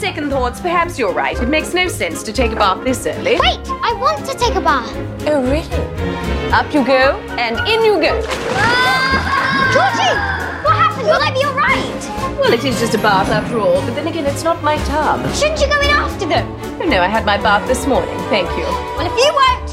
second thoughts, perhaps you're right. It makes no sense to take a bath this early. Wait, I want to take a bath. Oh, really? Up you go, and in you go. Georgie, what happened? Will I be all right? Well, it is just a bath after all, but then again, it's not my tub. Shouldn't you go in after them? Oh, no, I had my bath this morning, thank you. Well, if you won't